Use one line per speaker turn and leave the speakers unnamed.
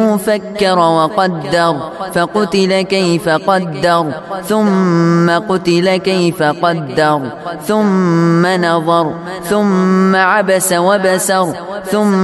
فكر وقدر فقتل كيف قدر ثم قتل كيف قدر ثم نظر ثم عبس وبسر ثم